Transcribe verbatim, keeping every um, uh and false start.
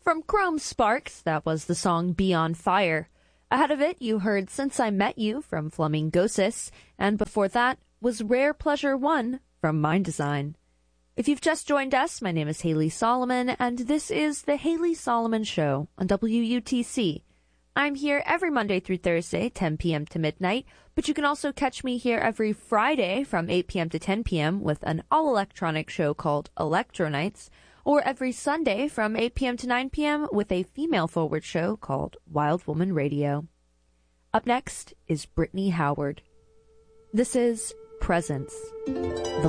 From Chrome Sparks, that was the song Be On Fire. Ahead of it, you heard Since I Met You from Flamingosis, and before that was Rare Pleasure one from Mind Design. If you've just joined us, my name is Haley Solomon, and this is The Haley Solomon Show on W U T C. I'm here every Monday through Thursday, ten p.m. to midnight, but you can also catch me here every Friday from eight p.m. to ten p.m. with an all-electronic show called Electro Nights, or every Sunday from eight p.m. to nine p.m. with a female-forward show called Wild Woman Radio. Up next is Brittany Howard. This is Presence. The